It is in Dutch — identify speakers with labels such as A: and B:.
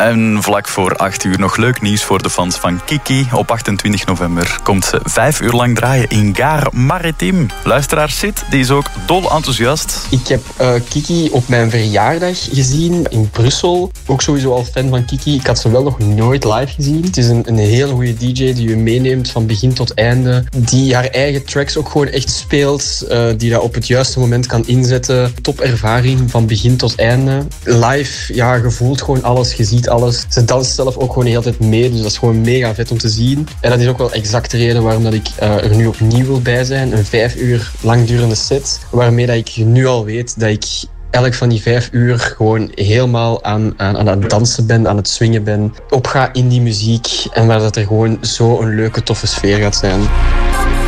A: En vlak voor 8 uur nog leuk nieuws voor de fans van Kiki. Op 28 november komt ze 5 uur lang draaien in Gare Maritime. Luisteraar Sid, die is ook dol enthousiast.
B: Ik heb Kiki op mijn verjaardag gezien in Brussel. Ook sowieso al fan van Kiki. Ik had ze wel nog nooit live gezien. Het is een hele goede DJ die je meeneemt van begin tot einde. Die haar eigen tracks ook gewoon echt speelt. Die dat op het juiste moment kan inzetten. Top ervaring van begin tot einde. Live, ja, je voelt gewoon alles, je ziet alles. Ze danst zelf ook gewoon de hele tijd mee. Dus dat is gewoon mega vet om te zien. En dat is ook wel exact de reden waarom dat ik er nu opnieuw wil bij zijn. Een 5 uur langdurende set. Waarmee dat ik nu al weet dat ik elk van die 5 uur gewoon helemaal aan het dansen ben, aan het swingen ben. Opga in die muziek en waar dat er gewoon zo een leuke, toffe sfeer gaat zijn.